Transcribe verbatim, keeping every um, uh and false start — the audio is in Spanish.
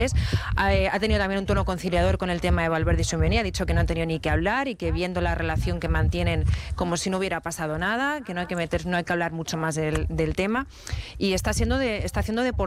Ha tenido también un tono conciliador con el tema de Valverde y Tchouaméni, ha dicho que no han tenido ni que hablar y que viendo la relación que mantienen como si no hubiera pasado nada, que no hay que meter, no hay que hablar mucho más del, del tema, y está siendo de, está haciendo de